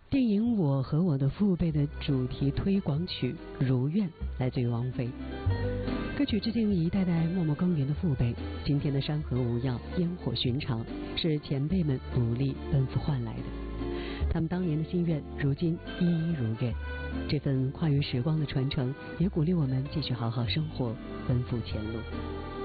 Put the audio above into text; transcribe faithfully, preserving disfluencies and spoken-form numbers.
电影《我和我的父辈》的主题推广曲《如愿》来自于王菲。歌曲致敬一代代默默耕耘的父辈。今天的山河无恙，烟火寻常，是前辈们努力奔赴换来的。他们当年的心愿，如今一一如愿。这份跨越时光的传承，也鼓励我们继续好好生活，奔赴前路。